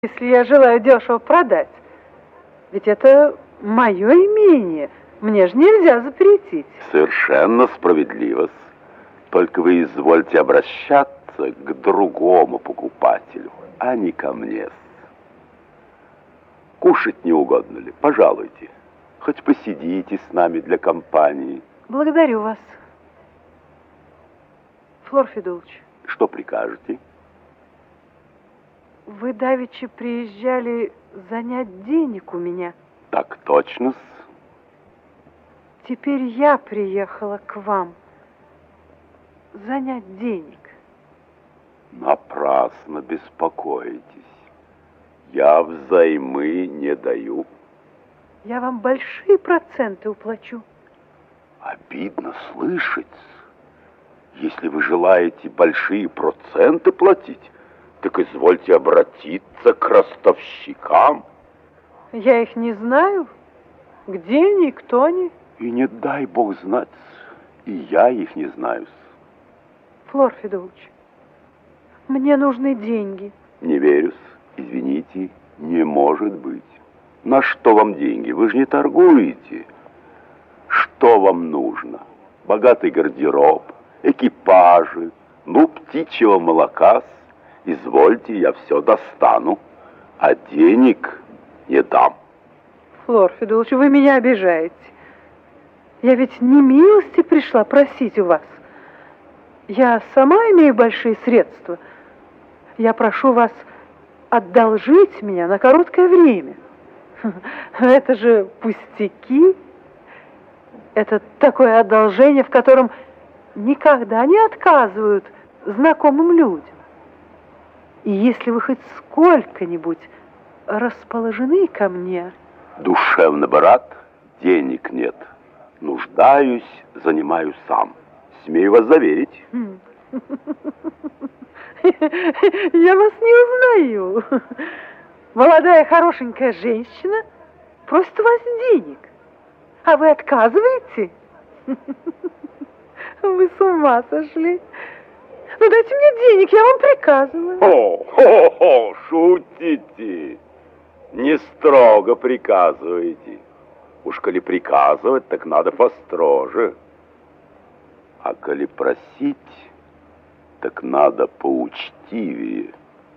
Если я желаю дешево продать, ведь это мое имение, мне же нельзя запретить. Совершенно справедливо. Только вы извольте обращаться к другому покупателю, а не ко мне. Кушать не угодно ли? Пожалуйте. Хоть посидите с нами для компании. Благодарю вас, Флор Федулович. Что прикажете? Вы давеча приезжали занять денег у меня. Так точно-с. Теперь я приехала к вам занять денег. Напрасно беспокоитесь. Я взаймы не даю. Я вам большие проценты уплачу. Обидно слышать. Если вы желаете большие проценты платить, так извольте обратиться к ростовщикам. Я их не знаю. Где они, кто они? И не дай Бог знать, и я их не знаю. Флор Федулович, мне нужны деньги. Не верю, извините, не может быть. На что вам деньги? Вы же не торгуете. Что вам нужно? Богатый гардероб, экипажи, птичьего молока. Извольте, я все достану, а денег не дам. Флор Федулович, вы меня обижаете. Я ведь не милости пришла просить у вас. Я сама имею большие средства. Я прошу вас одолжить меня на короткое время. Это же пустяки. Это такое одолжение, в котором никогда не отказывают знакомым людям. И если вы хоть сколько-нибудь расположены ко мне... Душевно бы рад, денег нет. Нуждаюсь, занимаю сам. Смею вас заверить. Я вас не узнаю. Молодая хорошенькая женщина просит у вас денег, а вы отказываете? Вы с ума сошли. Ну дайте мне денег, я вам приказываю. Шутите. Не строго приказываете. Уж коли приказывать, так надо построже. А коли просить, так надо поучтивее.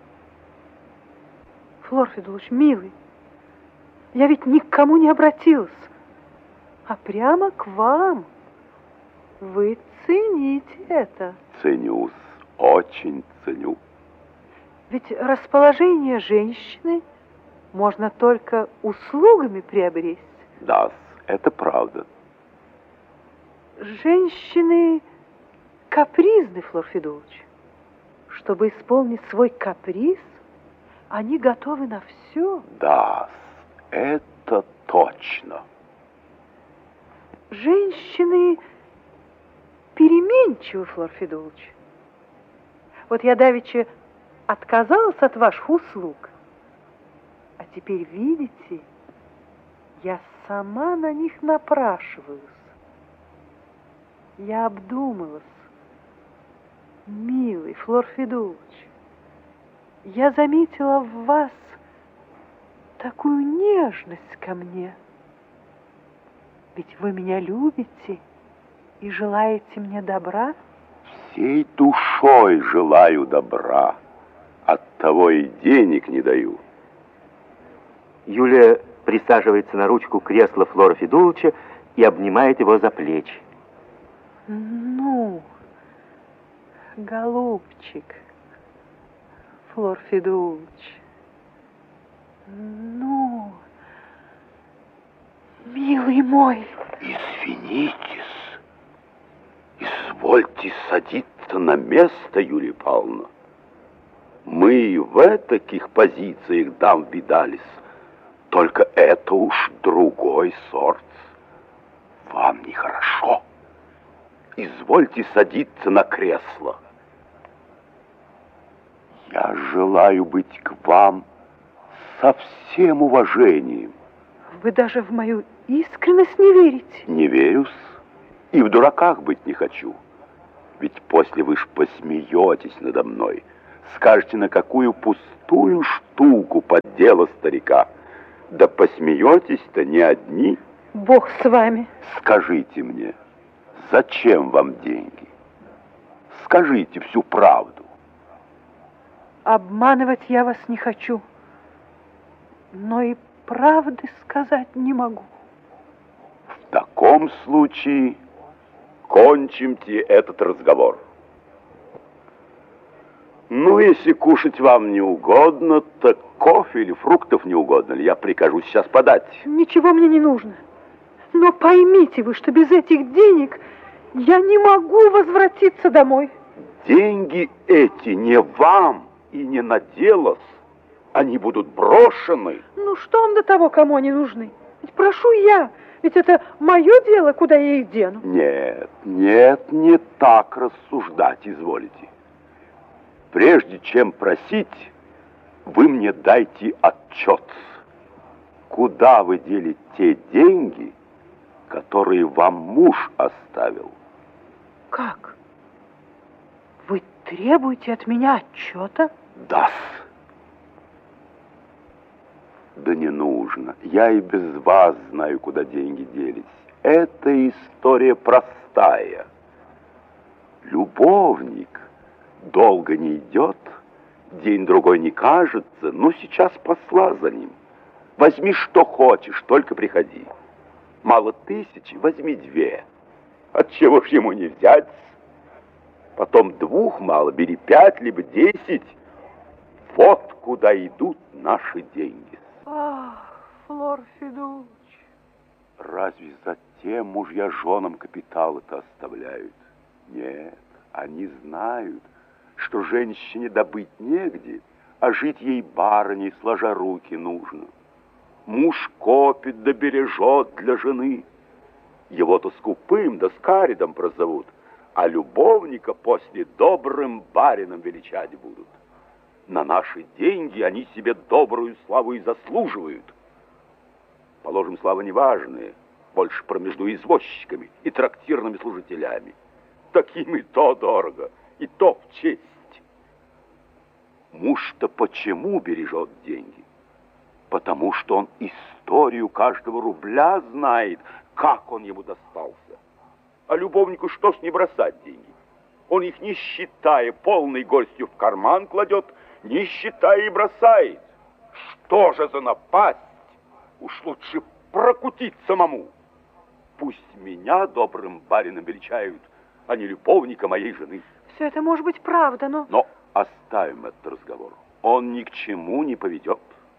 Флор Федулович, милый, я ведь ни к кому не обратилась, а прямо к вам. Вы цените это. Ценю, очень ценю. Ведь расположение женщины можно только услугами приобрести. Да, это правда. Женщины капризны, Флор Федулович. Чтобы исполнить свой каприз, они готовы на все. Да, это точно. Женщины переменчивы, Флор Федулович. Вот я давеча отказалась от ваших услуг, а теперь, видите, я сама на них напрашиваюсь. Я обдумалась. Милый Флор Федулович, я заметила в вас такую нежность ко мне. Ведь вы меня любите и желаете мне добра. Всей душой желаю добра. Оттого и денег не даю. Юлия присаживается на ручку кресла Флора Федуловича и обнимает его за плечи. Ну, голубчик, Флор Федулович, ну, милый мой. Извинитесь, извольте садиться на место, Юлия Павловна. Мы и в таких позициях дам видались, только это уж другой сорт. Вам нехорошо. Извольте садиться на кресло. Я желаю быть к вам со всем уважением. Вы даже в мою искренность не верите? Не верю-с, и в дураках быть не хочу. Ведь после вы ж посмеетесь надо мной, скажете, на какую пустую штуку штуку под дело старика. Да посмеетесь-то не одни. Бог с вами. Скажите мне, зачем вам деньги? Скажите всю правду. Обманывать я вас не хочу, но и правды сказать не могу. В таком случае кончимте этот разговор. Ну, если кушать вам не угодно, так кофе или фруктов не угодно ли, я прикажу сейчас подать. Ничего мне не нужно. Но поймите вы, что без этих денег я не могу возвратиться домой. Деньги эти не вам и не на дело, они будут брошены. Ну, что вам до того, кому они нужны? Ведь прошу я, ведь это мое дело, куда я их дену. Нет, нет, не так рассуждать изволите. Прежде чем просить, вы мне дайте отчет, куда вы дели те деньги, которые вам муж оставил. Как? Вы требуете от меня отчета? Да. Да не нужно. Я и без вас знаю, куда деньги делись. Эта история простая. Любовник долго не идет, день-другой не кажется, но сейчас посла за ним. Возьми, что хочешь, только приходи. Мало 1000, возьми 2. Отчего ж ему не взять? Потом 2 мало, бери 5, либо 10. Вот куда идут наши деньги. Ах, Флор Федулович. Разве затем мужья женам капиталы-то оставляют? Нет, они знают, что женщине добыть негде, а жить ей барыней, сложа руки, нужно. Муж копит да бережет для жены. Его-то скупым да скаридом прозовут, а любовника после добрым барином величать будут. На наши деньги они себе добрую славу и заслуживают. Положим, слава неважная, больше промежду извозчиками и трактирными служителями. Таким и то дорого, и то в честь. Муж-то почему бережет деньги? Потому что он историю каждого рубля знает, как он ему достался. А любовнику что ж не бросать деньги? Он их, не считая, полной горстью в карман кладет, не считая и бросает. Что же за напасть? Уж лучше прокутить самому. Пусть меня добрым барином величают, а не любовника моей жены. Все это может быть правда, но... Но оставим этот разговор. Он ни к чему не поведет.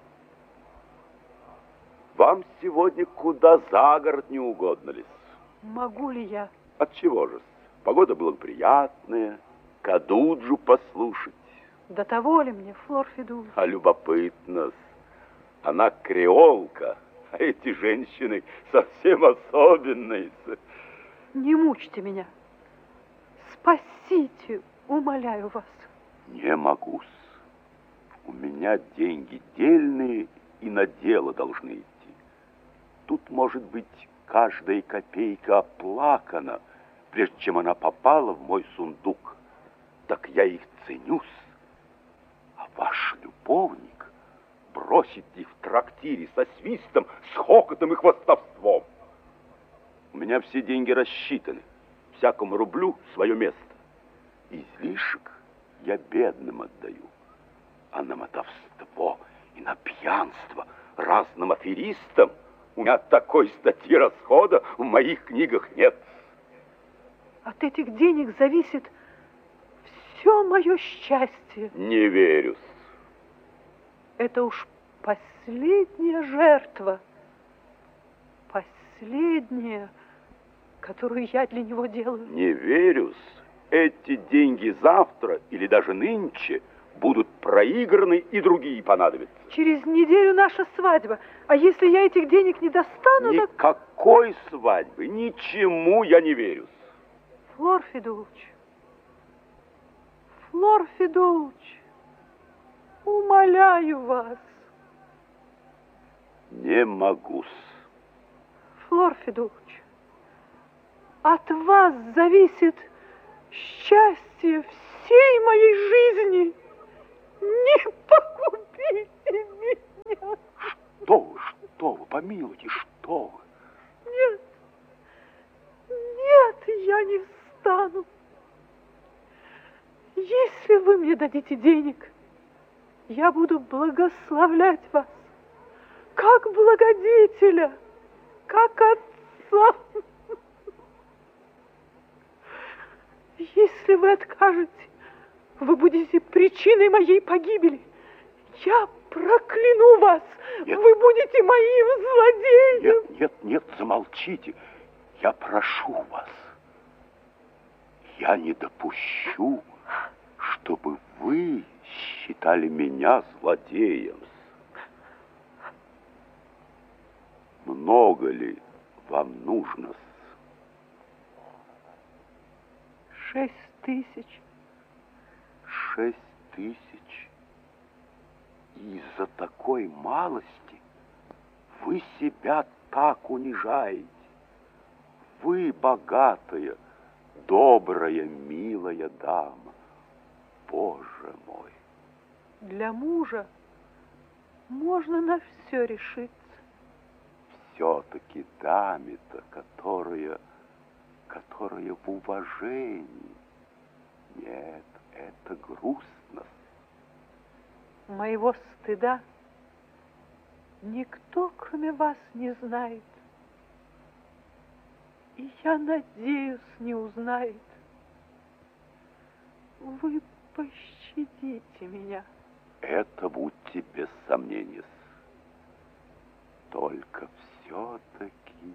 Вам сегодня куда за город не угодно ли? Могу ли я? Отчего же? Погода благоприятная, Кадуджу послушать. До того ли мне, Флор Федулович? А любопытно. Она креолка, а эти женщины совсем особенные. Не мучьте меня. Спасите, умоляю вас. Не могу-с. У меня деньги дельные и на дело должны идти. Тут, может быть, каждая копейка оплакана, прежде чем она попала в мой сундук. Так я их ценюсь. А ваш любовник бросит их в трактире со свистом, с хохотом и хвастовством. У меня все деньги рассчитаны. Всякому рублю свое место. Излишек я бедным отдаю. А на мотовство и на пьянство разным аферистам у меня такой статьи расхода в моих книгах нет. От этих денег зависит все мое счастье. Не верю. Это уж последняя жертва. Последняя, которую я для него делаю. Не верю. Эти деньги завтра или даже нынче будут проиграны и другие понадобятся. Через неделю наша свадьба. А если я этих денег не достану, Никакой свадьбы, ничему я не верю. Флор Федулович, Флор Федулович, умоляю вас. Не могу-с. Флор Федулович, от вас зависит счастье всей моей жизни. Не погубите меня. Что вы, помилуйте, что вы? Нет, нет, я не встану. Если вы мне дадите денег, я буду благословлять вас, как благодетеля, как отца. Если вы откажете, вы будете причиной моей погибели. Я прокляну вас. Нет. Вы будете моим злодеем. Нет, замолчите. Я прошу вас. Я не допущу, чтобы вы считали меня злодеем. Много ли вам нужно? 6000. 6000? Из-за такой малости вы себя так унижаете. Вы богатая, добрая, милая дама. Боже мой! Для мужа можно на все решиться. Все-таки даме-то, которая в уважении. Нет, это грустно. Моего стыда никто, кроме вас, не знает. И я надеюсь, не узнает. Вы пощадите меня. Это будьте без сомнения. Только все-таки...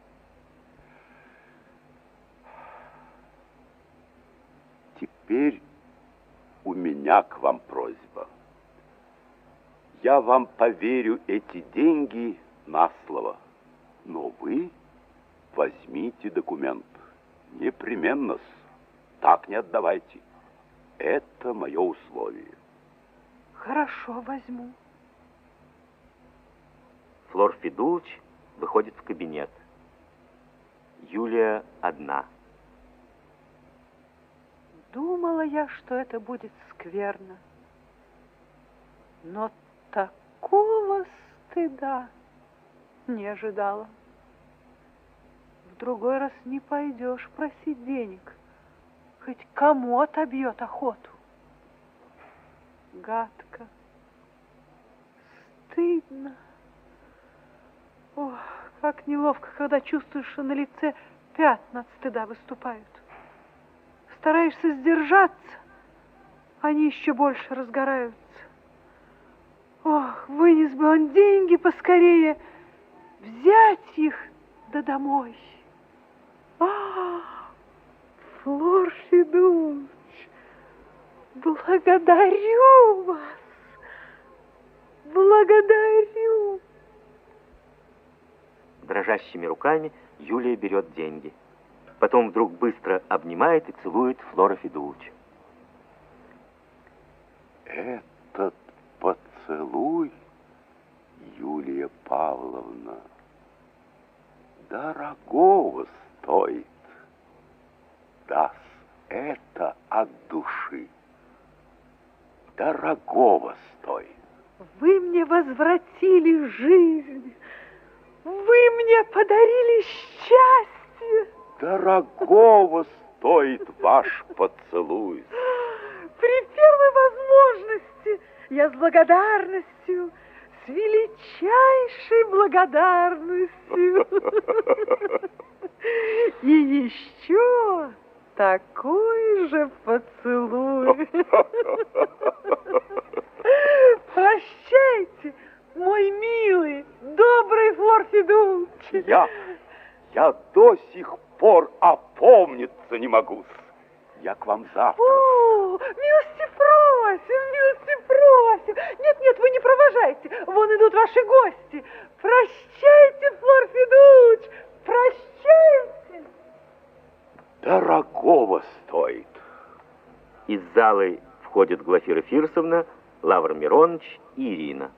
Теперь у меня к вам просьба. Я вам поверю эти деньги на слово, но вы возьмите документ. Непременно, так не отдавайте. Это мое условие. Хорошо, возьму. Флор Федулыч выходит в кабинет. Юлия одна. Думала я, что это будет скверно. Но такого стыда не ожидала. В другой раз не пойдешь просить денег. Хоть кому отобьет охоту. Гадко. Стыдно. Ох, как неловко, когда чувствуешь, что на лице пятна от стыда выступают. Стараешься сдержаться, они еще больше разгораются. Ох, вынес бы он деньги поскорее, взять их да домой. Флор Федулыч, благодарю вас, благодарю. Дрожащими руками Юлия берет деньги. Потом вдруг быстро обнимает и целует Флора Федулыча. Этот поцелуй, Юлия Павловна, дорогого стоит. Да, это от души. Дорогого стоит. Вы мне возвратили жизнь. Вы мне подарили счастье. Дорогого стоит ваш поцелуй. При первой возможности я с благодарностью, с величайшей благодарностью. И еще такой же поцелуй. Прощайте, мой милый, добрый Флор Федулыч. Я до сих пор опомниться не могу. Я к вам завтра. О, милости просим. Нет, вы не провожайте. Вон идут ваши гости. Прощайте, Флор Федулыч, прощайте. Дорогого стоит. Из залы входят Глафира Фирсовна, Лавр Миронович и Ирина.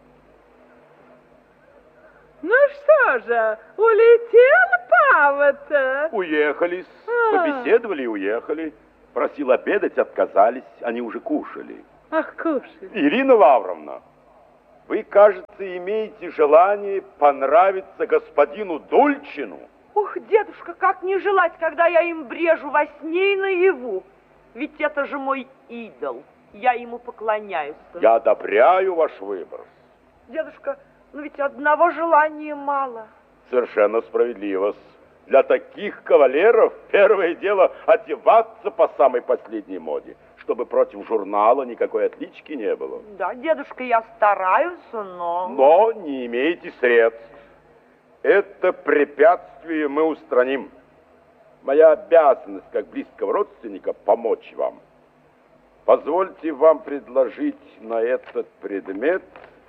Ну что же, улетел Пава-то? Уехали, побеседовали и уехали. Просил обедать, отказались, они уже кушали. Ах, кушай. Ирина Лавровна, вы, кажется, имеете желание понравиться господину Дульчину. Ух, дедушка, как не желать, когда я им брежу во сне и наяву. Ведь это же мой идол. Я ему поклоняюсь. Я одобряю ваш выбор. Дедушка, но ведь одного желания мало. Совершенно справедливо. Для таких кавалеров первое дело одеваться по самой последней моде, чтобы против журнала никакой отлички не было. Да, дедушка, я стараюсь, но... Но не имеете средств. Это препятствие мы устраним. Моя обязанность, как близкого родственника, помочь вам. Позвольте вам предложить на этот предмет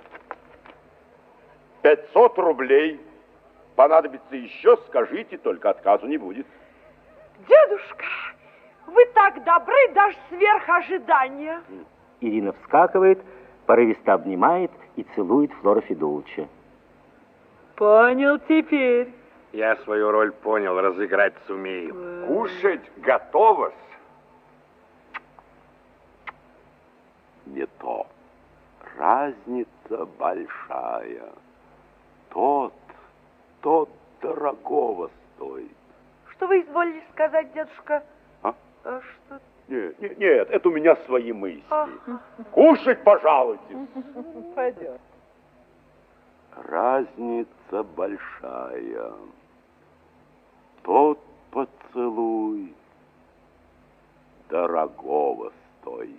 500 рублей. Понадобится еще, скажите, только отказу не будет. Дедушка, вы так добры, даже сверх ожидания. Ирина вскакивает, порывисто обнимает и целует Флора Федулыча. Понял теперь. Я свою роль понял, разыграть сумею. Кушать готово. Не то. Разница большая. Тот дорогого стоит. Что вы изволили сказать, дедушка? А? Что? Нет, это у меня свои мысли. Ага. Кушать, пожалуйте. Пойдем. Разница большая. Тот поцелуй дорогого стоит.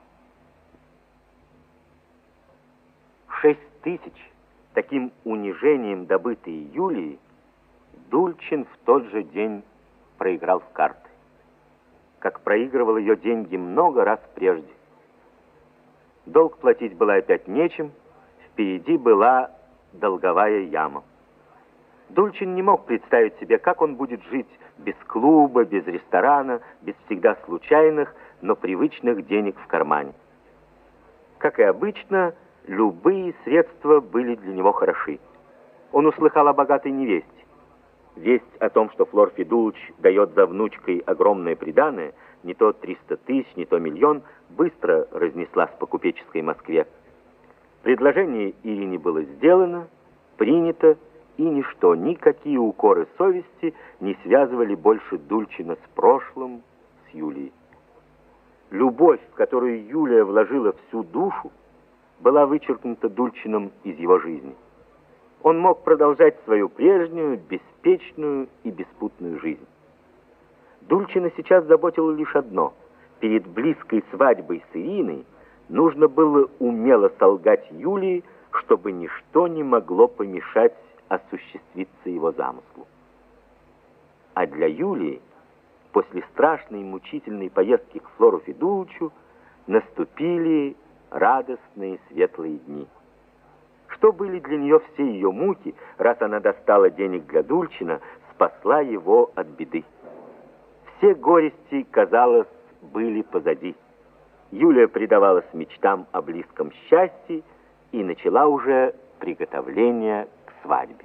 6000 таким унижением добытые Юлии Дульчин в тот же день проиграл в карты, как проигрывал ее деньги много раз прежде. Долг платить было опять нечем, впереди была долговая яма. Дульчин не мог представить себе, как он будет жить без клуба, без ресторана, без всегда случайных, но привычных денег в кармане. Как и обычно, любые средства были для него хороши. Он услыхал о богатой невесте. Весть о том, что Флор Федулыч дает за внучкой огромное приданое, не то 300 тысяч, не то миллион, быстро разнеслась по купеческой Москве. Предложение Ирине было сделано, принято, и ничто, никакие укоры совести не связывали больше Дульчина с прошлым, с Юлией. Любовь, в которую Юлия вложила всю душу, была вычеркнута Дульчиным из его жизни. Он мог продолжать свою прежнюю, беспечную и беспутную жизнь. Дульчина сейчас заботило лишь одно. Перед близкой свадьбой с Ириной нужно было умело солгать Юлии, чтобы ничто не могло помешать осуществиться его замыслу. А для Юлии, после страшной и мучительной поездки к Флору Федулычу, наступили радостные светлые дни. Что были для нее все ее муки, раз она достала денег для Дульчина, спасла его от беды. Все горести, казалось, были позади. Юлия предавалась мечтам о близком счастье и начала уже приготовление к свадьбе.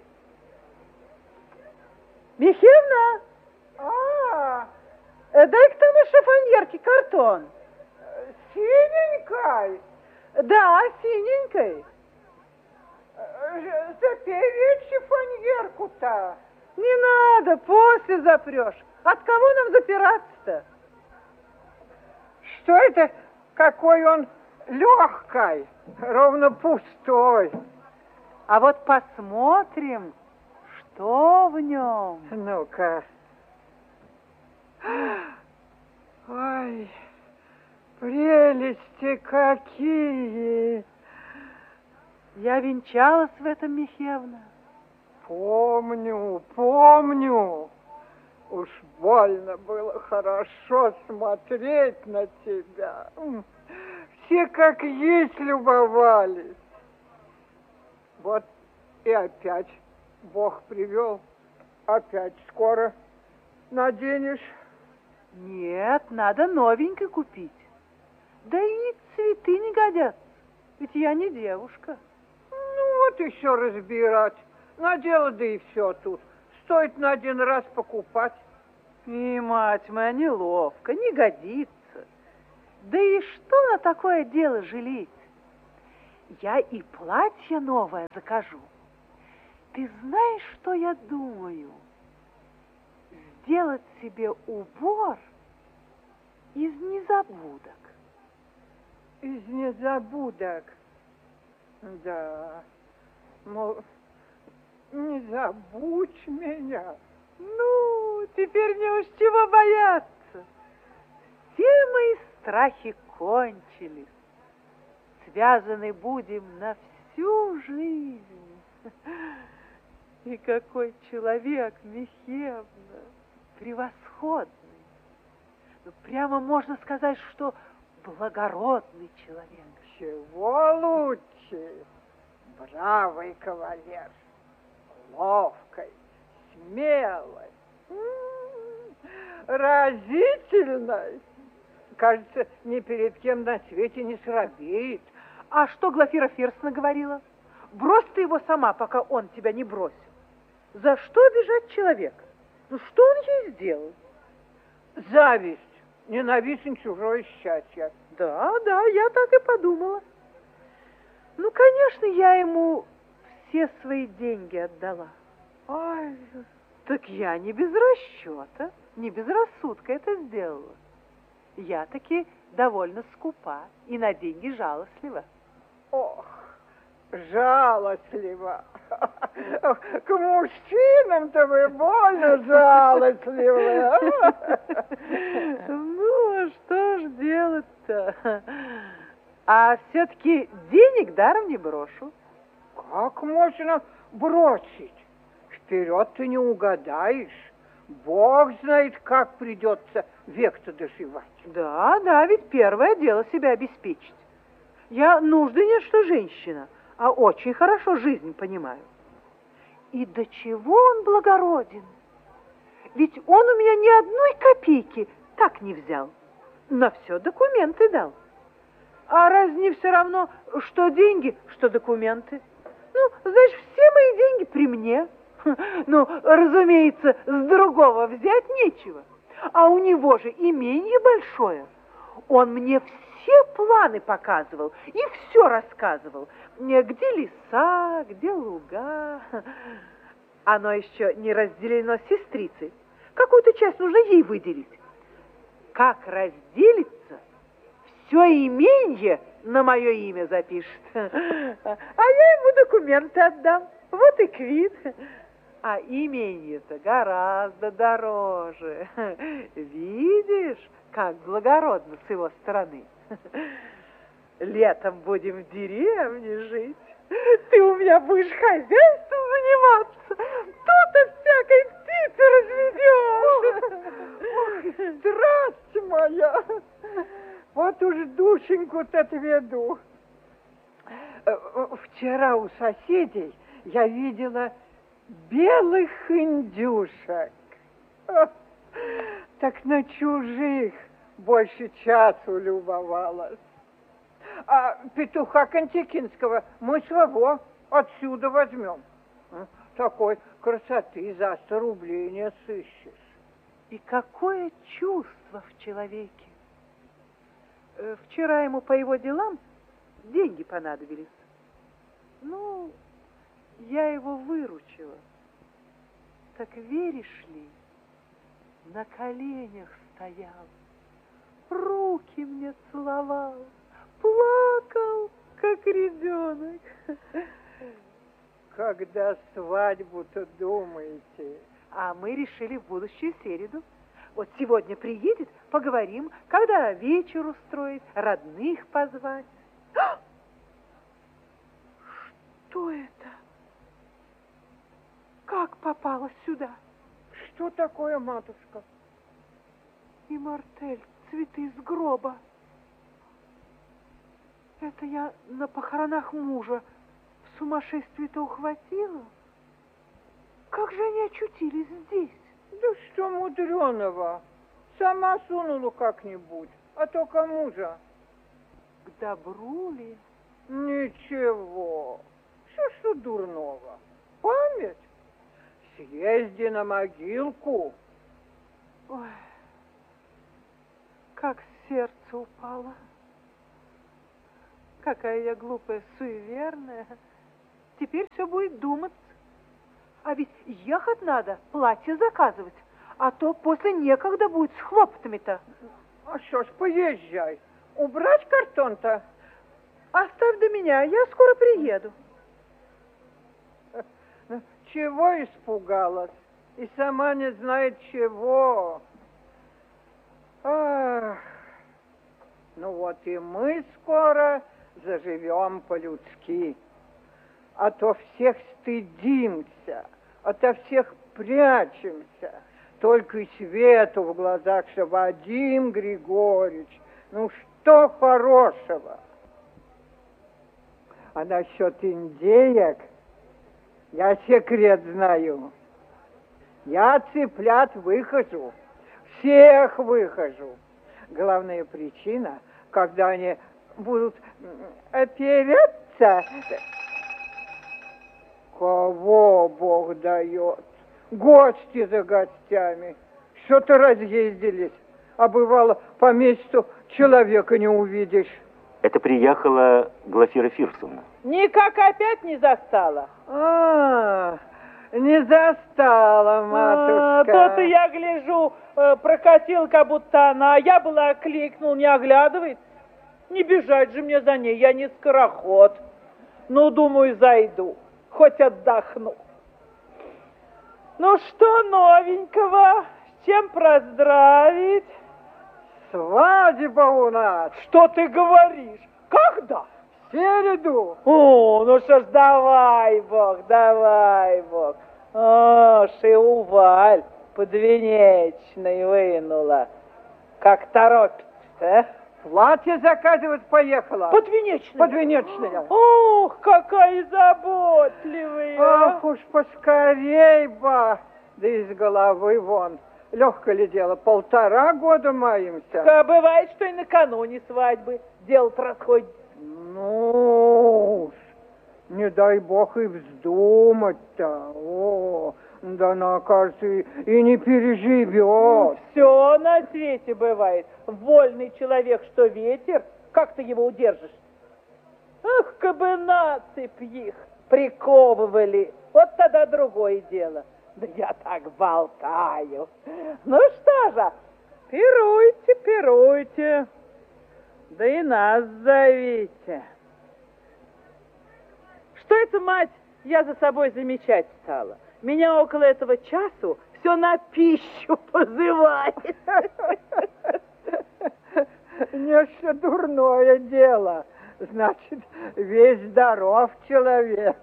Михеевна! Дай-ка там из шифоньерки картон. Синенькой? Да, синенькой. Запери шифоньерку-то. Не надо, после запрешь. От кого нам запираться-то? Что это? Какой он легкой, ровно пустой. А вот посмотрим, что в нем. Ну-ка. Ой, прелести какие! Я венчалась в этом, Михеевна. Помню, помню. Уж больно было хорошо смотреть на тебя. Все как есть любовались. Вот и опять Бог привел. Опять скоро наденешь. Нет, надо новенький купить. Да и цветы не годятся, ведь я не девушка. Ну вот еще разбирать. Надела, да и все тут. Стоит на один раз покупать. И, мать моя, неловко, не годится. Да и что на такое дело жалеть? Я и платье новое закажу. Ты знаешь, что я думаю? Сделать себе убор из незабудок. Из незабудок. Да, мол, не забудь меня. Ну, теперь не уж чего бояться. Все мои страхи кончились. Связаны будем на всю жизнь. И какой человек, Михеевна, превосходный. Ну, прямо можно сказать, что благородный человек. Чего лучше? Бравый кавалер, ловкой, смелой, разительной. Кажется, ни перед кем на свете не срабеет. А что Глафира Фирсовна говорила? Брось ты его сама, пока он тебя не бросил. За что обижать человека? Ну, что он ей сделал? Зависть, ненавистен чужое счастье. Да, я так и подумала. Ну, конечно, я ему все свои деньги отдала. Ай, Так я не без расчета, не без рассудка это сделала. Я таки довольно скупа и на деньги жалостлива. ох, жалостливо. К мужчинам-то вы больно жалостливы. Ну, что ж делать-то? А все-таки денег даром не брошу. Как можно бросить? Вперед ты не угадаешь. Бог знает, как придется век-то доживать. Да, ведь первое дело себя обеспечить. Я нужда нет, что женщина, а очень хорошо жизнь понимаю. И до чего он благороден? Ведь он у меня ни одной копейки так не взял. На все документы дал. А разве не все равно, что деньги, что документы? Ну, знаешь, все мои деньги при мне. Ну, разумеется, с другого взять нечего. А у него же имение большое. Он мне все планы показывал и все рассказывал. Где леса, где луга. Оно еще не разделено сестрицей. Какую-то часть нужно ей выделить. Как разделится, все имение на мое имя запишет. А я ему документы отдам. Вот и квит. А имение-то гораздо дороже. Видишь, как благородно с его стороны. Летом будем в деревне жить. Ты у меня будешь хозяйством заниматься. Тут-то всякой птицы разведешь. Страсть моя! Вот уж душеньку-то отведу. Вчера у соседей я видела белых индюшек. Так на чужих больше часу любовалась. А петуха Контекинского мы своего отсюда возьмем. Такой красоты за 100 рублей не сыщешь. И какое чувство в человеке. Вчера ему по его делам деньги понадобились. Ну, я его выручила. Так веришь ли, на коленях стоял, руки мне целовал, плакал, как ребенок. Когда свадьбу-то думаете? А мы решили в будущую среду. Вот сегодня приедет, поговорим, когда вечер устроить, родных позвать. Что это? Как попала сюда? Что такое, матушка? И мартель, цветы из гроба. Это я на похоронах мужа в сумасшествие-то ухватила? Как же они очутились здесь? Да что мудреного? Сама сунула как-нибудь, а то кому же? К добру ли? Ничего. Что дурного? Память? Съезди на могилку. Ой, как сердцу сердце упало. Какая я глупая, суеверная. Теперь все будет думаться. А ведь ехать надо, платье заказывать. А то после некогда будет с хлопотами-то. А что ж, поезжай. Убрать картон-то? Оставь до меня, я скоро приеду. Чего испугалась? И сама не знает чего. Ах, ну вот и мы скоро заживем по-людски. А то всех стыдимся, ото всех прячемся. Только и свету в глазах, что Вадим Григорьевич, ну что хорошего? А насчет индеек я секрет знаю. Я цыплят выхожу, всех выхожу. Главная причина, когда они будут опереться... Кого Бог дает? Гости за гостями. Что-то разъездились, а бывало по месту человека не увидишь. Это приехала Глафира Фирсовна. Никак опять не застала. Не застала, матушка. То-то я гляжу, прокатил, как будто она. Я была окликнул, не оглядывает. Не бежать же мне за ней, я не скороход. Ну, думаю, зайду, хоть отдохну. Ну, что новенького? С чем поздравить? Свадьба у нас. Что ты говоришь? Когда? В середу. О, ну что ж, давай, Бог, давай, Бог. О, Шиуваль подвенечной вынула. Как торопится, а? Платье заказывать поехала. Подвенечная? Подвенечная. Ох, какая заботливая. Ах уж поскорей бы. Да из головы вон. Легкое ли дело, 1,5 года маемся. А бывает, что и накануне свадьбы дело-то расходится. Ну уж, не дай бог и вздумать-то. О, да она, кажется, и не переживет. Все на свете бывает. Вольный человек, что ветер, как ты его удержишь? Ах, кабы насыпь их приковывали, вот тогда другое дело. Да я так болтаю. Ну что же, пируйте, пируйте. Да и нас зовите. Что это, мать, я за собой замечать стала? Меня около этого часу все на пищу позывает. Нечто дурное дело. Значит, весь здоров человек.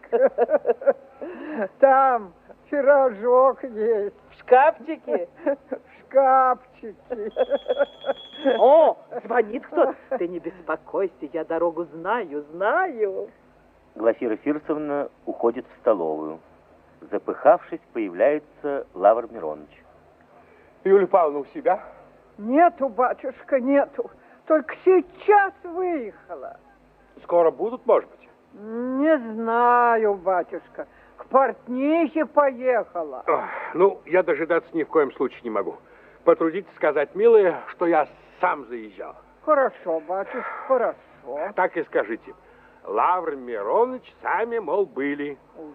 Там пирожок есть. В шкафчике? В шкафчике. О, звонит кто-то. Ты не беспокойся, я дорогу знаю. Глафира Фирсовна уходит в столовую. Запыхавшись, появляется Лавр Миронович. Юлия Павловна у себя? Нету, батюшка, нету. Только сейчас выехала. Скоро будут, может быть? Не знаю, батюшка. К портнихе поехала. Ну, я дожидаться ни в коем случае не могу. Потрудитесь сказать, милая, что я сам заезжал. Хорошо, батюшка, хорошо. Так и скажите. Лавр Миронович сами, мол, были.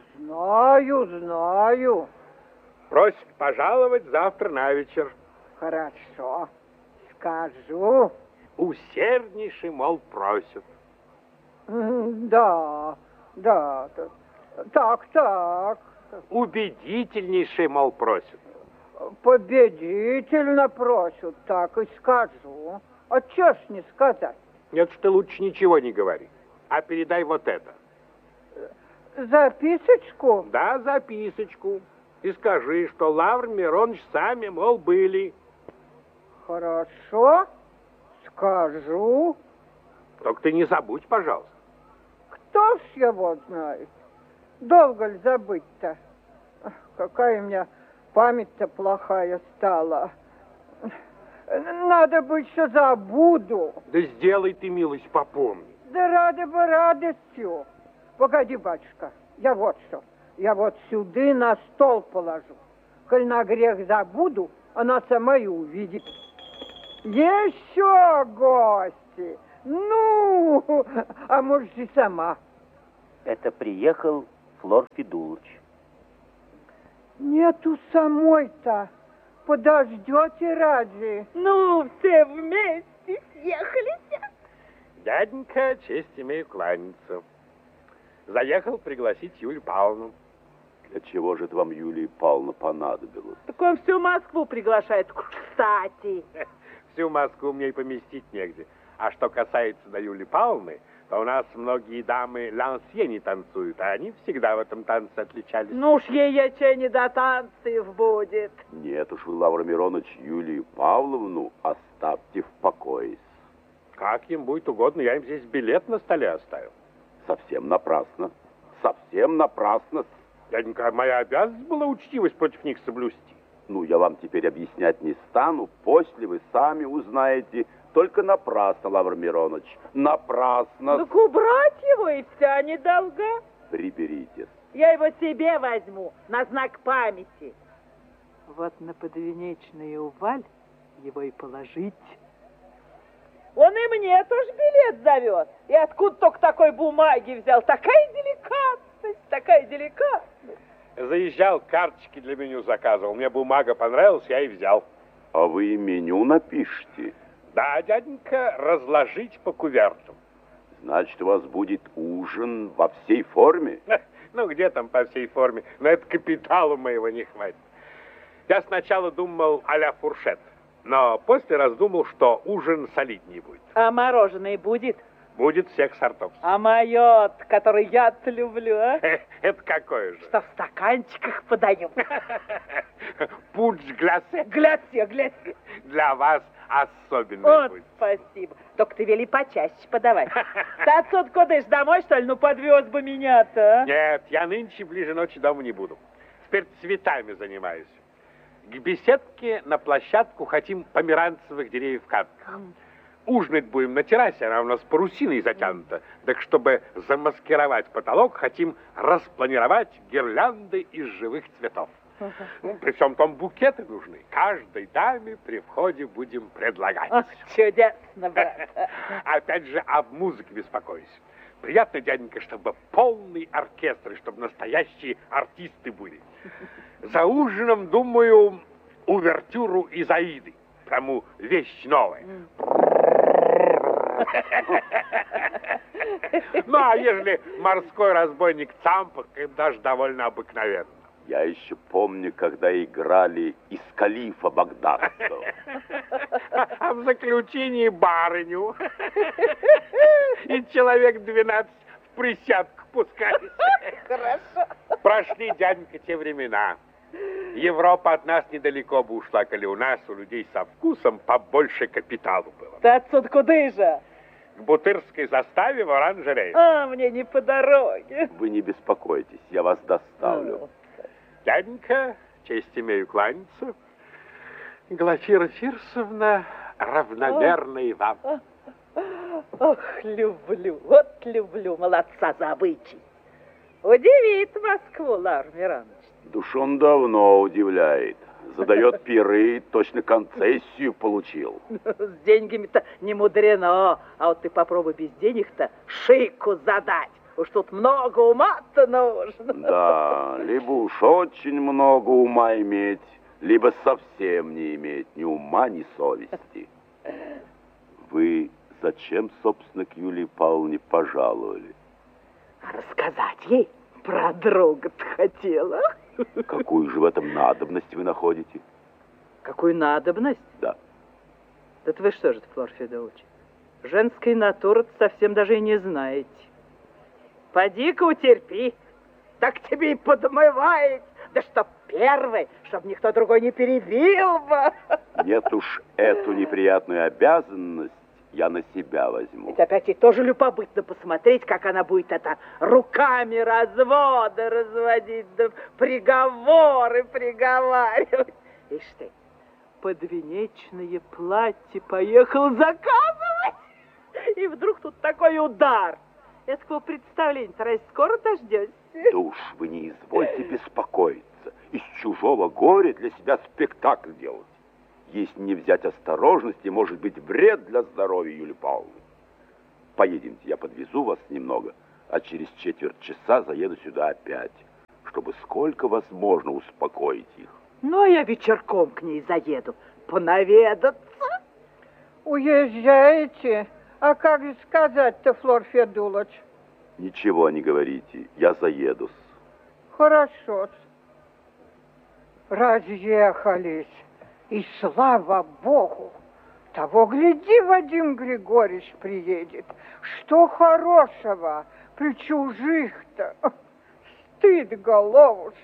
Знаю. Просит пожаловать завтра на вечер. Хорошо, скажу. Усерднейший, мол, просит. Да. Так. Убедительнейший, мол, просит. Победительно просят, так и скажу. А чё ж не сказать? Нет, что лучше ничего не говори. А передай вот это. Записочку? Да, записочку. И скажи, что Лавр Миронович сами, мол, были. Хорошо, скажу. Только ты не забудь, пожалуйста. Кто ж его знает? Долго ли забыть-то? Какая у меня память-то плохая стала. Надо быть, что забуду. Да сделай ты, милость, попомни. Да рада бы радостью. Погоди, батюшка, я вот сюда на стол положу. Коль на грех забуду, она сама и увидит. Еще гости. Ну, а может и сама. Это приехал Флор Федулыч. Нету самой-то. Подождете разве? Ну, все вместе съехались. Дяденька, честь имею кланяться. Заехал пригласить Юлию Павловну. Для чего же это вам, Юлия Павловна, понадобилось? Так он всю Москву приглашает. Кстати. Всю Москву мне и поместить негде. А что касается до Юлии Павловны, то у нас многие дамы лансье не танцуют, а они всегда в этом танце отличались. Ну уж ей не до танцев будет. Нет уж вы, Лавр Миронович, Юлию Павловну оставьте в покое. Как им будет угодно, я им здесь билет на столе оставил. Совсем напрасно. Совсем напрасно. Дяденька, моя обязанность была учтивость против них соблюсти. Ну, я вам теперь объяснять не стану. После вы сами узнаете. Только напрасно, Лавр Миронович. Напрасно. Так убрать его и вся недолга. Приберитесь. Я его себе возьму на знак памяти. Вот на подвенечный уваль его и положить. Он и мне тоже билет зовет. И откуда только такой бумаги взял? Такая деликатность, такая деликатность. Заезжал, карточки для меню заказывал. Мне бумага понравилась, я и взял. А вы и меню напишите. Да, дяденька, разложить по кувертам. Значит, у вас будет ужин во всей форме? Ну, где там по всей форме? На это капиталу моего не хватит. Я сначала думал а-ля фуршет, но после раздумал, что ужин солиднее будет. А мороженое будет? Будет всех сортов. А мое, который я-то люблю, а? Это какое же? Что в стаканчиках подают. Пудж глясе. Глясе. Для вас особенный Вот, будет. спасибо. Только ты вели почаще подавать. Ты отсюда куда ж, домой, что ли? Ну, подвез бы меня-то, а? Нет, я нынче ближе ночи дома не буду. Теперь цветами занимаюсь. К беседке на площадку хотим померанцевых деревьев в катках. Ужинать будем на террасе, она у нас парусиной затянута. Так чтобы замаскировать потолок, хотим распланировать гирлянды из живых цветов. Ну, при всем том букеты нужны. Каждой даме при входе будем предлагать. Ох, чудесно, брат. Опять же, об музыке беспокоюсь. Приятно, дяденька, чтобы полный оркестр, и чтобы настоящие артисты были. За ужином, думаю, увертюру из Аиды. Прямо вещь новая. Ну, а ежели морской разбойник Цампах, это даже довольно обыкновенно. Я еще помню, когда играли из калифа Багдадского. А в заключении барыню. И человек 12 в присядку пускались. Хорошо. Прошли, дяденька, те времена. Европа от нас недалеко бы ушла, коли у нас, у людей со вкусом, побольше капиталу было. Ты отсюда куда же? К Бутырской заставе в оранжерее. А, мне не по дороге. Вы не беспокойтесь, я вас доставлю. Дяденька, честь имею кланяться. Глафира Фирсовна, равномерной вам. Ох, люблю, вот люблю молодца за обычай. Удивит Москву, Лавр Миронович. Душ он давно удивляет. Задает пиры, точно концессию получил. С деньгами-то не мудрено, а вот ты попробуй без денег-то шейку задать. Уж тут много ума-то нужно. Да, либо уж очень много ума иметь, либо совсем не иметь ни ума, ни совести. Вы зачем, собственно, к Юлии Павловне пожаловали? Рассказать ей про друга-то хотела. Какую же в этом надобность вы находите? Какую надобность? Да. Да вы что же, Флор Федулович, женской натуры совсем даже и не знаете. Поди-ка утерпи, так тебе и подмывает. Да чтоб первый, чтоб никто другой не перебил бы. Нет уж, эту неприятную обязанность я на себя возьму. Ведь опять ей тоже любопытно посмотреть, как она будет это руками разводы разводить, да приговоры приговаривать. Ишь ты, Подвенечное платье поехал заказывать. и вдруг тут такой удар. Этого представления-то раз скоро дождетесь? Да уж вы не извольте беспокоиться. Из чужого горя для себя спектакль делать. Если не взять осторожности, может быть вред для здоровья Юлии Павловны. Поедемте, я подвезу вас немного, а через четверть часа заеду сюда опять, чтобы сколько возможно успокоить их. Ну, а я вечерком к ней заеду, понаведаться. Уезжаете? А как же сказать-то, Флор Федулович? Ничего не говорите, я заеду. Хорошо. Разъехались. И слава Богу, того гляди, Вадим Григорьевич приедет. Что хорошего при чужих-то? Стыд, головушки.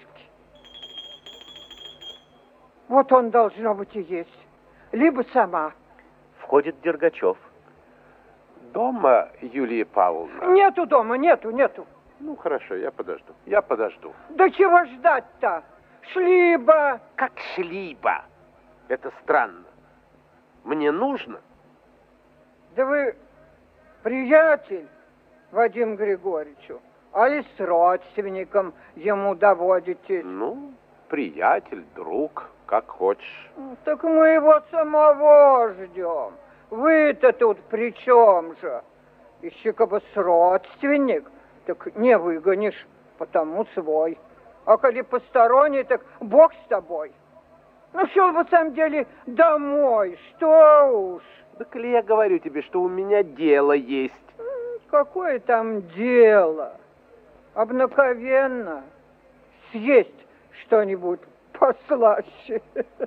Вот он, должно быть, и есть. Либо сама. Входит Дергачев. Дома, Юлия Павловна? Нету дома, нету. Ну, хорошо, я подожду. Да чего ждать-то? Шли бы. Как шли бы? Это странно. Мне нужно? Да вы приятель Вадим Григорьевичу, али с родственником ему доводитесь? Ну, приятель, друг, как хочешь. Так мы его самого ждем. Вы-то тут при чем же? Еще бы с родственник, так не выгонишь, потому свой. А коли посторонний, так Бог с тобой. Ну, шел бы, в самом деле, домой, что уж. Да коли я говорю тебе, что у меня дело есть. Какое там дело? Обыкновенно съесть что-нибудь послаще.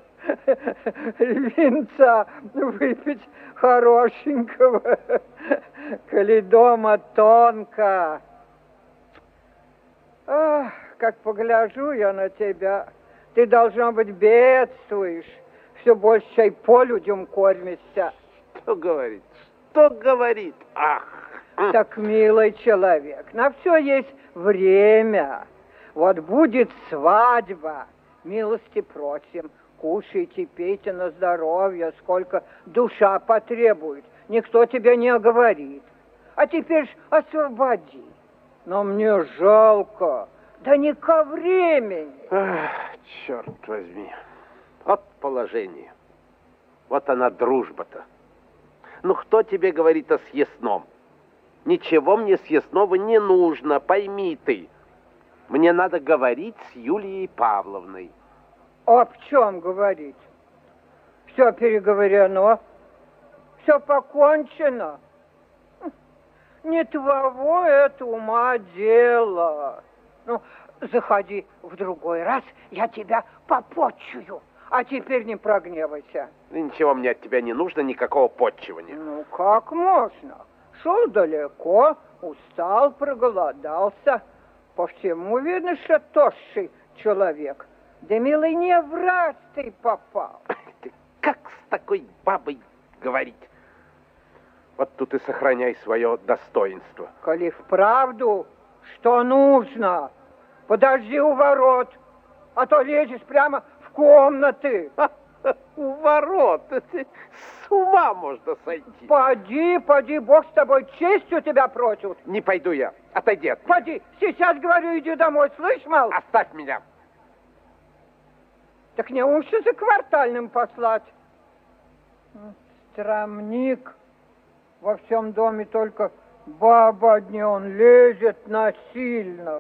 Винца выпить хорошенького, коли дома тонко. Ах, как погляжу я на тебя, ты, должно быть, бедствуешь, все больше чай по людям кормишься. Что говорит? Ах! Так, милый человек, на все есть время. Вот будет свадьба, милости просим, кушайте, пейте на здоровье, сколько душа потребует. Никто тебя не оговорит. А теперь ж освободи. Но мне жалко, да не ко времени. Ах, черт возьми. Вот положение. Вот она дружба-то. Ну, кто тебе говорит о съестном? Ничего мне съестного не нужно, пойми ты. Мне надо говорить с Юлией Павловной. Об чем говорить? Все переговорено, все покончено. Не твоего это ума дело. Ну, заходи в другой раз, я тебя попотчую. А теперь не прогневайся. Ничего мне от тебя не нужно, никакого потчевания. Ну, как можно? Шел далеко, устал, проголодался. По всему видно, что тощий человек. Да, милый, не в раз ты попал. Ты как с такой бабой говорить? Вот тут и сохраняй свое достоинство. Коли вправду, что нужно, подожди у ворот, а то лезешь прямо в комнаты. У ворот? С ума можно сойти. Поди, Бог с тобой, честью тебя просит. Не пойду я. Отойди от меня. Поди, сейчас говорю, иди домой, слышь, мал? Оставь меня. Так не лучше за квартальным послать. Страмник. Во всем доме только баба одни, он лезет насильно.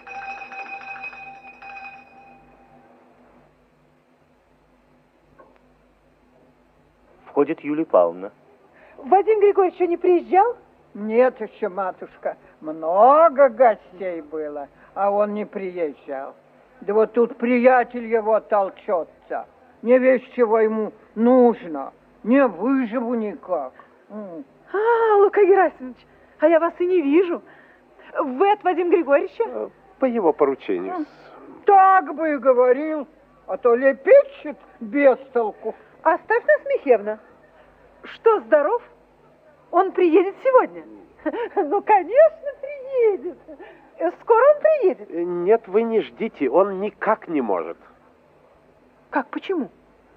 Входит Юлия Павловна. Вадим Григорьевич еще не приезжал? Нет еще, матушка, много гостей было, а он не приезжал. Да вот тут приятель его толчется. Не весь чего ему нужно. Не выживу никак. Лука Герасимович, а я вас и не вижу. Вы от Вадима Григорьевича? По его поручению. Так бы и говорил, а то лепечет без толку. Оставь нас, Михеевна. Что, здоров? Он приедет сегодня? Ну, конечно, приедет. Скоро он приедет? Нет, вы не ждите, он никак не может. Как, почему?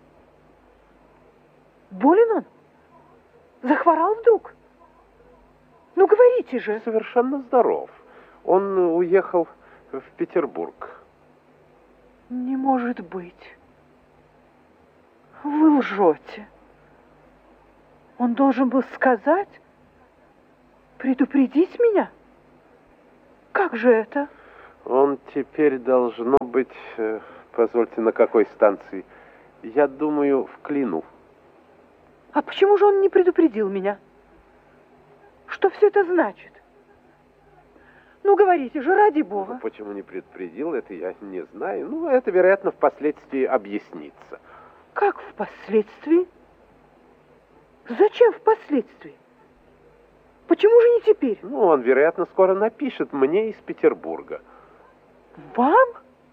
Болен он? Захворал вдруг? Ну, говорите же. Совершенно здоров. Он уехал в Петербург. Не может быть. Вы лжете. Он должен был сказать, предупредить меня. Как же это? Он теперь должно быть, позвольте, на какой станции? Я думаю, в Клину. А почему же он не предупредил меня? Что все это значит? Ну, говорите же, ради Бога. Ну, почему не предупредил, это я не знаю. Ну, это, вероятно, впоследствии объяснится. Как впоследствии? Зачем впоследствии? Почему же не теперь? Ну, он, вероятно, скоро напишет мне из Петербурга. Вам?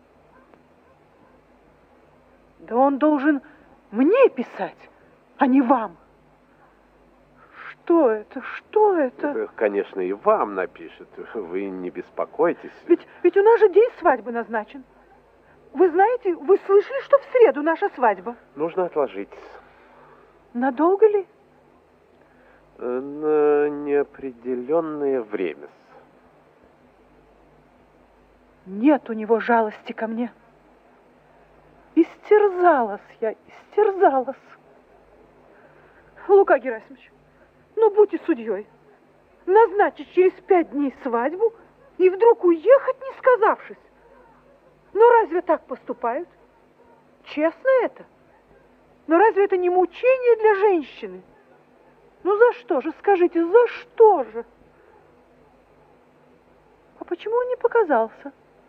Да он должен мне писать, а не вам. Что это? Что это? Конечно, и вам напишет. Вы не беспокойтесь. Ведь у нас же день свадьбы назначен. Вы знаете, вы слышали, что в среду наша свадьба? Нужно отложить. Надолго ли? На неопределенное время. Нет у него жалости ко мне. Истерзалась я, истерзалась. Лука Герасимович, ну будьте судьей. Назначить через 5 дней свадьбу и вдруг уехать, не сказавшись. Ну разве так поступают? Честно это? Но разве это не мучение для женщины? Ну за что же, скажите, за что же? А почему он не показался?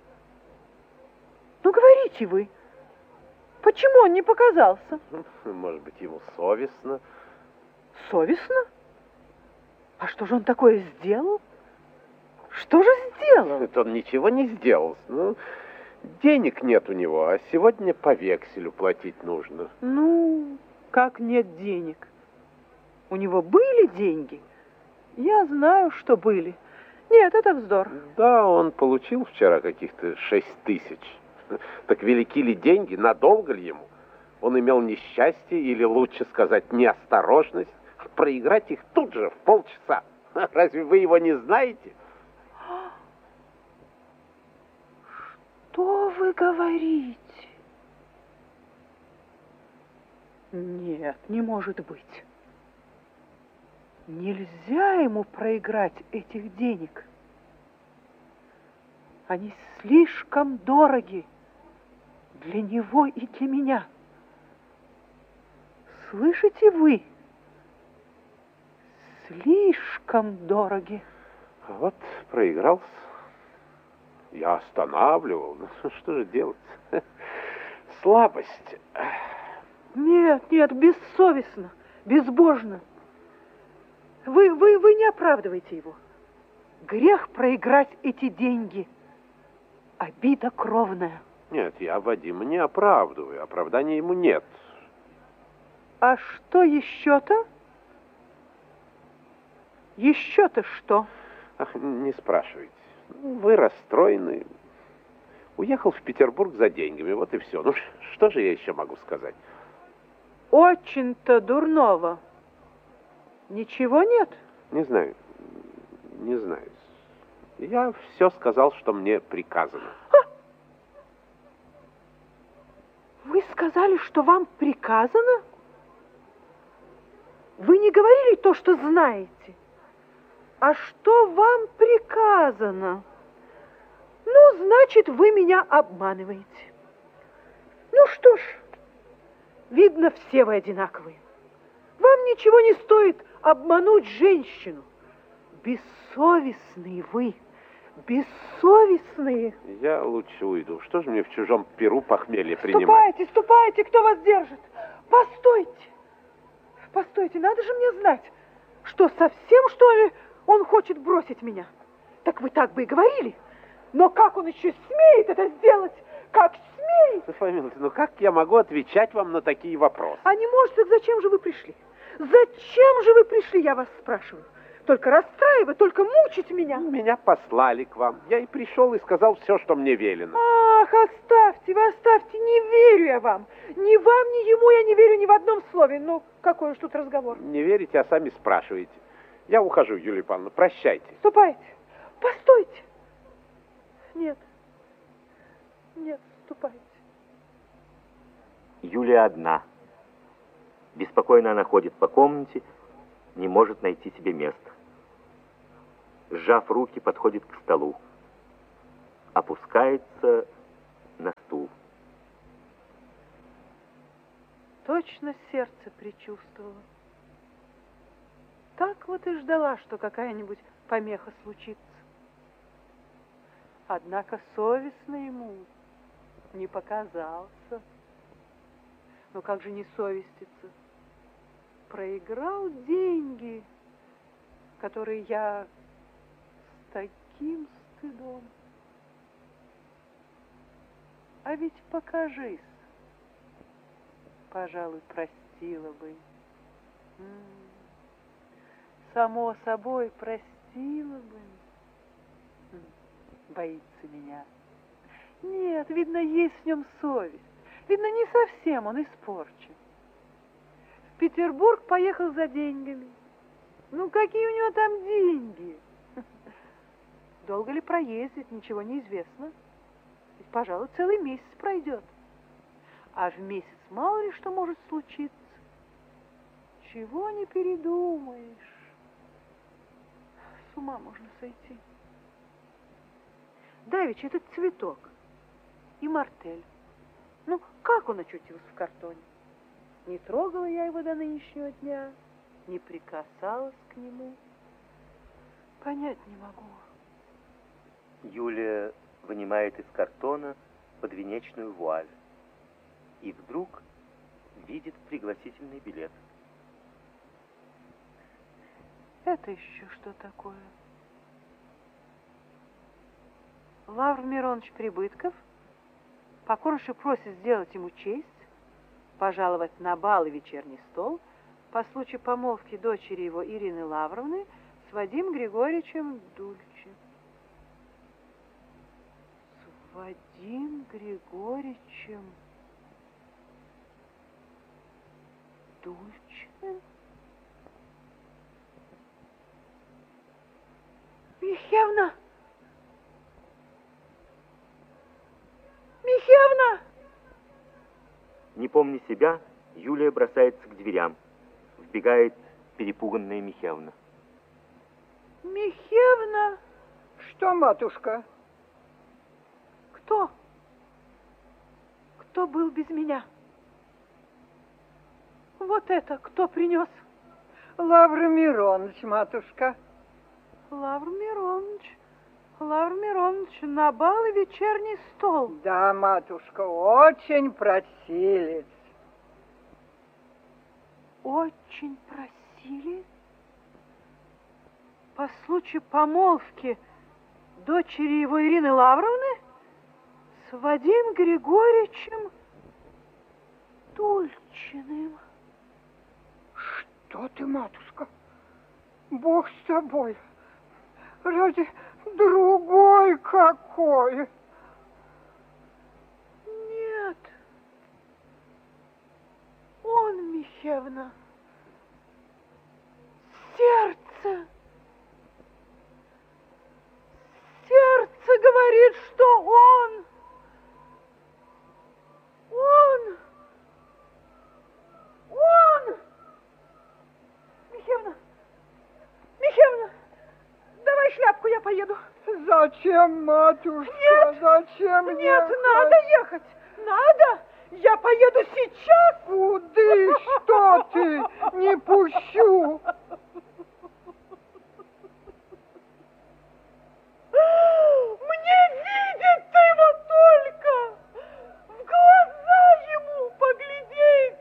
Ну говорите вы. Почему он не показался? Может быть, ему совестно. Совестно? А что же он такое сделал? Что же сделал? Это он ничего не сделал. Ну, денег нет у него, а сегодня по векселю платить нужно. Ну, как нет денег? У него были деньги? Я знаю, что были. Нет, это вздор. Да, он получил вчера каких-то 6 тысяч. Так велики ли деньги? Надолго ли ему? Он имел несчастье, или лучше сказать, неосторожность, проиграть их тут же, в полчаса. Разве вы его не знаете? Что вы говорите? Нет, не может быть. Нельзя ему проиграть этих денег. Они слишком дороги для него и для меня. Слышите вы? Слишком дороги. А вот проигрался. Я останавливал. Ну, что же делать? Слабость. Нет, нет, бессовестно, безбожно. Вы не оправдываете его. Грех проиграть эти деньги. Обида кровная. Нет, я Вадима не оправдываю. Оправдания ему нет. А что еще-то? Еще-то что? Ах, не спрашивайте. Вы расстроены. Уехал в Петербург за деньгами, вот и все. Ну, что же я еще могу сказать? Очень-то дурного. Ничего нет? Не знаю. Не знаю. Я все сказал, что мне приказано. Вы сказали, что вам приказано? Вы не говорили то, что знаете. А что вам приказано? Ну, значит, вы меня обманываете. Ну что ж, видно, все вы одинаковые. Вам ничего не стоит обмануть женщину. Бессовестные вы, бессовестные. Я лучше уйду. Что же мне в чужом перу похмелье принимать? Ступайте, ступайте, кто вас держит? Постойте. Постойте, надо же мне знать, что совсем, что ли, он хочет бросить меня. Так вы так бы и говорили. Но как он еще смеет это сделать? Как смеет? Софья Миловна, ну как я могу отвечать вам на такие вопросы? А не может, так зачем же вы пришли? Зачем же вы пришли, я вас спрашиваю? Только расстраивать, только мучить меня. Меня послали к вам. Я и пришел и сказал все, что мне велено. Ах, оставьте, вы оставьте, не верю я вам. Ни вам, ни ему я не верю ни в одном слове. Ну, какой уж тут разговор. Не верите, а сами спрашиваете. Я ухожу, Юлия Павловна, прощайте. Ступайте, постойте. Нет, нет, ступайте. Юлия одна. Беспокойно она ходит по комнате, не может найти себе места. Сжав руки, подходит к столу. Опускается на стул. Точно сердце предчувствовало. Так вот и ждала, что какая-нибудь помеха случится. Однако совестно ему не показался. Но как же не совеститься? Проиграл деньги, которые я с таким стыдом. А ведь покажись, пожалуй, простила бы. Само собой, простила бы. Боится меня. Нет, видно, есть в нем совесть. Видно, не совсем он испорчен. В Петербург поехал за деньгами. Ну, какие у него там деньги? Долго ли проездит, ничего не известно. Ведь, пожалуй, целый месяц пройдет. А в месяц мало ли что может случиться. Чего не передумаешь. С ума можно сойти. Давеча этот цветок и мартель. Ну, как он очутился в картоне? Не трогала я его до нынешнего дня, не прикасалась к нему. Понять не могу. Юлия вынимает из картона подвенечную вуаль и вдруг видит пригласительный билет. Это еще что такое? Лавр Миронович Прибытков покорнейше просит сделать ему честь, пожаловать на бал и вечерний стол по случаю помолвки дочери его Ирины Лавровны с Вадимом Григорьевичем Дульчем. С Вадимом Григорьевичем Дульчем? Михеевна! Михеевна! Не помня себя, Юлия бросается к дверям. Вбегает перепуганная Михеевна. Михеевна! Что, матушка? Кто? Кто был без меня? Вот это кто принес? Лавр Миронович, матушка. Лавр Миронович. Лавр Миронович, на бал и вечерний стол. Да, матушка, очень просили. Очень просили? По случаю помолвки дочери его Ирины Лавровны с Вадимом Григорьевичем Дульчиным. Что ты, матушка? Бог с тобой. Ради другой какой? Нет. Он, Михеевна. Сердце. Сердце говорит, что он. Михеевна. Михеевна. Давай шляпку, я поеду. Зачем, матушка? Нет, зачем нет, ехать? надо ехать. Надо. Я поеду сейчас. Куды? Что ты? Не пущу. Мне видеть ты его только. В глаза ему поглядеть.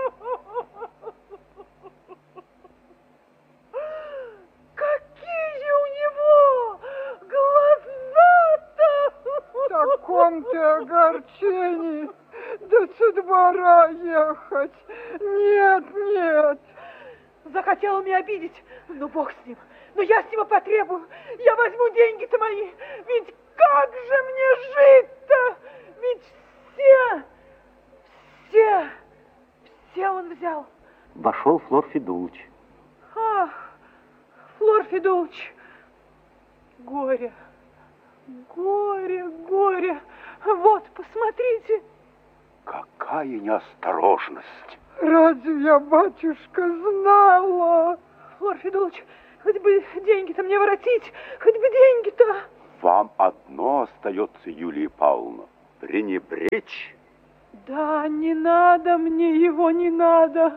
Какие у него глаза-то! В таком ты огорчении до со двора ехать. Нет, нет. Захотел меня обидеть, ну бог с ним. Но я с него потребую. Я возьму деньги-то мои. Ведь как же мне жить-то? Ведь все он взял. Вошел Флор Федулыч. Ах, Флор Федулыч, горе, горе, горе. Вот, посмотрите. Какая неосторожность. Разве я, батюшка, знала? Флор Федулович, хоть бы деньги-то мне воротить, хоть бы деньги-то. Вам одно остается, Юлия Павловна, пренебречь. Да, не надо мне его, не надо.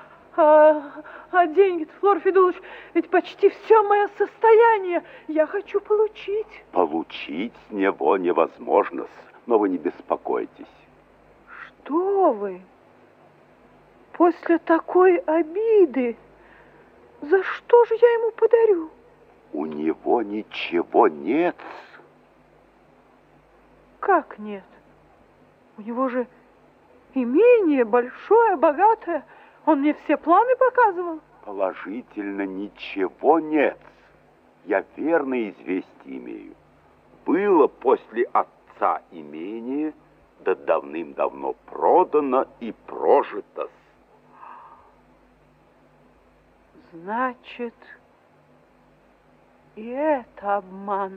А деньги-то, Флор Федулович, ведь почти все мое состояние я хочу получить. Получить с него невозможно, но вы не беспокойтесь. Что вы? После такой обиды, за что же я ему подарю? У него ничего нет. Как нет? У него же имение большое, богатое. Он мне все планы показывал. Положительно ничего нет. Я верное известие имею. Было после отца имение, да давным-давно продано и прожито. Значит, и это обман.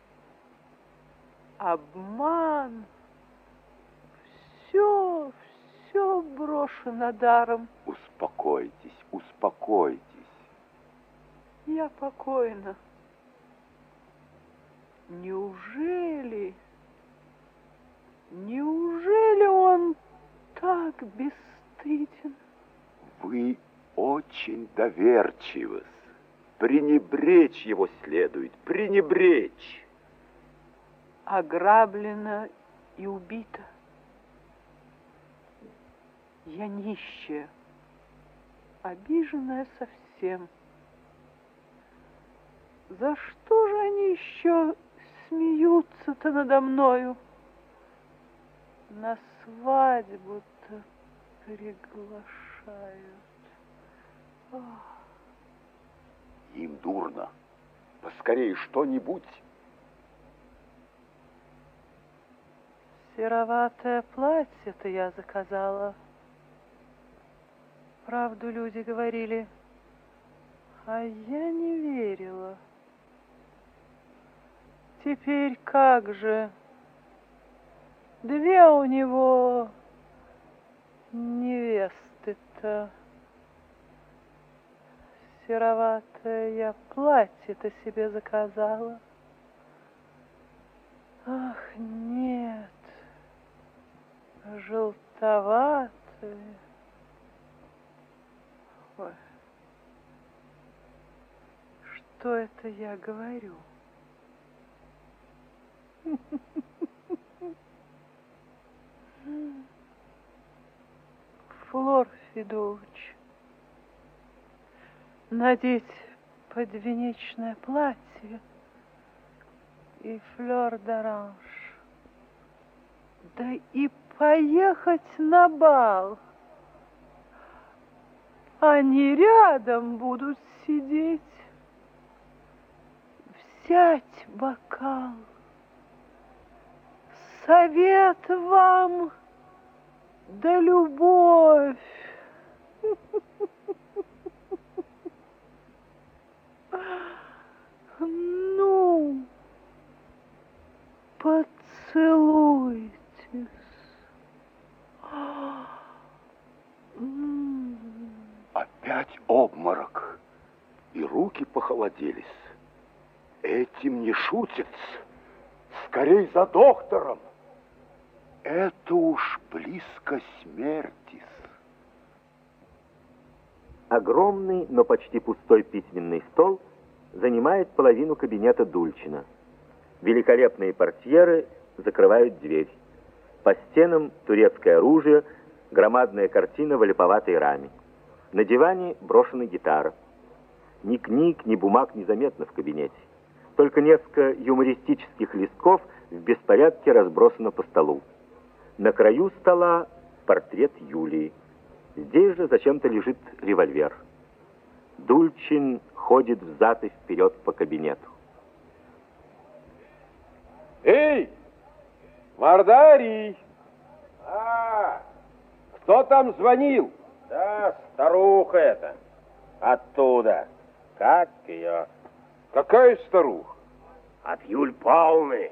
Обман. Все брошено даром. Успокойтесь, успокойтесь. Я покойна. Неужели он так бесстыден? Вы очень доверчивы. Пренебречь его следует, пренебречь. Ограблена и убита. Я нищая, обиженная совсем. За что же они еще смеются-то надо мною? На свадьбу-то приглашают. Ох. Им дурно. Поскорее что-нибудь. Сероватое платье-то я заказала. Правду люди говорили, а я не верила. Теперь как же? Две у него невесты-то. Сероватое я платье-то себе заказала. Ах, нет, желтоватое. Ой, что это я говорю? Флор Федулович, надеть подвенечное платье и флёр-д'оранж, да и поехать на бал. Они рядом будут сидеть, взять бокал. Совет вам да любовь. Ну, поцелуйтесь. Опять обморок. И руки похолоделись. Этим не шутят. Скорей за доктором. Это уж близко смерти. Огромный, но почти пустой письменный стол занимает половину кабинета Дульчина. Великолепные портьеры закрывают дверь. По стенам турецкое оружие, громадная картина в олиповатой раме. На диване брошена гитара. Ни книг, ни бумаг незаметно в кабинете. Только несколько юмористических листков в беспорядке разбросано по столу. На краю стола портрет Юлии. Здесь же зачем-то лежит револьвер. Дульчин ходит взад и вперед по кабинету. Эй, Мордарий! Кто там звонил? Да, старуха это. Оттуда. Как ее? Какая старуха? От Юль Павловны.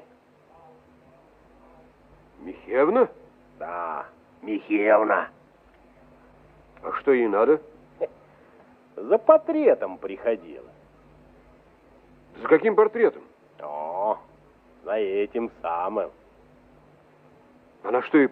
Михеевна? Да, Михеевна. А что ей надо? За портретом приходила. За каким портретом? О, за этим самым. Она что, и